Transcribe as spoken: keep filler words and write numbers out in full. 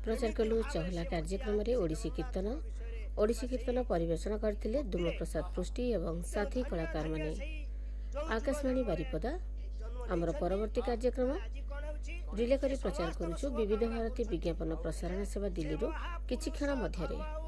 प्रचार कलु चहला कार्यक्रम ओडिसी कीर्तन ओडिसी कीर्तन परिवेषण करथिले दुम प्रसाद पृष्टि एवं साथी कलाकार माने। आकाशवाणी बारिपदा आमर परवर्ती कार्यक्रम रिले करी प्रचार करुछु विविध भारती विज्ञापन प्रसारण सेवा दिल्ली किछि क्षण मध्यरे।